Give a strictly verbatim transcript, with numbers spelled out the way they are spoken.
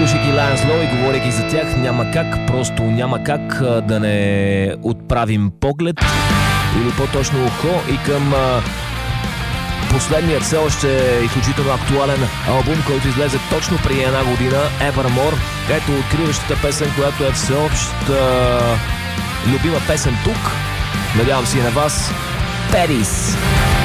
Слушайки Лайонс Лоу и говорейки за тях, няма как, просто няма как а, да не отправим поглед или по-точно ухо и към а, последният все още изключително актуален албум, който излезе точно преди една година, Evermore, където откриващата песен, която е всеобща любима песен тук, надявам се и на вас, Paris.